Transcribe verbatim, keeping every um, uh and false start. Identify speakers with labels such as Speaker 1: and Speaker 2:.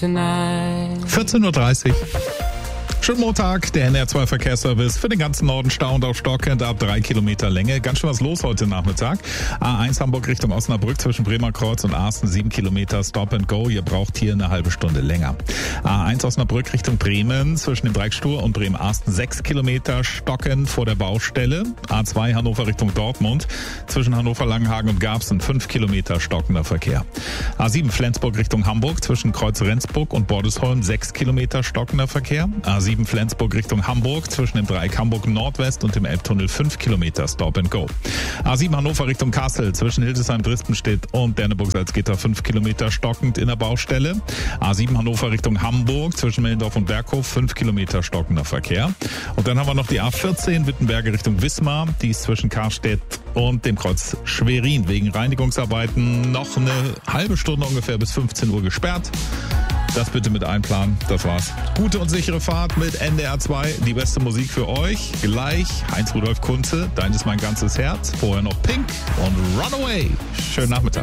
Speaker 1: tonight.
Speaker 2: vierzehn Uhr dreißig. Schönen Montag, der N R zwei Verkehrsservice für den ganzen Norden stauend auf stockend ab drei Kilometer Länge. Ganz schön was los heute Nachmittag. A eins Hamburg Richtung Osnabrück zwischen Bremer Kreuz und Asten, sieben Kilometer Stop and Go. Ihr braucht hier eine halbe Stunde länger. A eins Osnabrück Richtung Bremen zwischen dem Dreieck Stur und Bremen-Asten, sechs Kilometer stockend vor der Baustelle. A zwei Hannover Richtung Dortmund zwischen Hannover, Langenhagen und Garbsen, fünf Kilometer stockender Verkehr. A sieben Flensburg Richtung Hamburg zwischen Kreuz Rendsburg und Bordesholm, sechs Kilometer stockender Verkehr. A sieben Flensburg Richtung Hamburg zwischen dem Dreieck Hamburg Nordwest und dem Elbtunnel, fünf Kilometer Stop and Go. A sieben Hannover Richtung Kassel zwischen Hildesheim, Drispenstedt und Derneburg-Salzgitter, fünf Kilometer stockend in der Baustelle. A sieben Hannover Richtung Hamburg zwischen Mellendorf und Berghof, fünf Kilometer stockender Verkehr. Und dann haben wir noch die A vierzehn Wittenberge Richtung Wismar, die ist zwischen Karstedt und dem Kreuz Schwerin wegen Reinigungsarbeiten noch eine halbe Stunde ungefähr bis fünfzehn Uhr gesperrt. Das bitte mit einplanen. Das war's. Gute und sichere Fahrt mit N D R zwei. Die beste Musik für euch. Gleich Heinz Rudolf Kunze. Dein ist mein ganzes Herz. Vorher noch Pink und Runaway. Schönen Nachmittag.